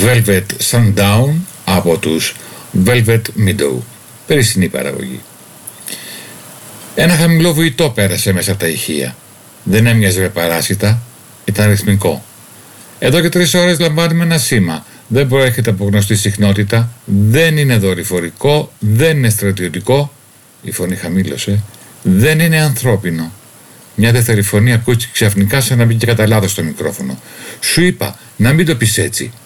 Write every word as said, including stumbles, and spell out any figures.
Velvet Sundown από τους Velvet Meadow. Περισσυνή παραγωγή. Ένα χαμηλό βουητό πέρασε μέσα από τα ηχεία. Δεν έμοιαζε με παράσιτα, ήταν ρυθμικό. Εδώ και τρεις ώρες λαμβάνουμε ένα σήμα. Δεν προέρχεται από γνωστή συχνότητα, δεν είναι δορυφορικό, δεν είναι στρατιωτικό. Η φωνή χαμήλωσε. Δεν είναι ανθρώπινο. Μια δεύτερη φωνή ακούστηκε ξαφνικά σαν να μπήκε κατά λάθος στο μικρόφωνο. Σου είπα να μην το πεις έτσι.